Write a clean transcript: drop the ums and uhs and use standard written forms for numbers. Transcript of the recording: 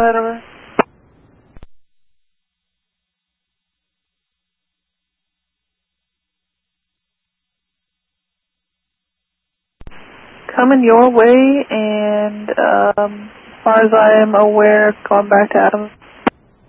Whatever. Coming your way, and as far as I am aware, going back to Adams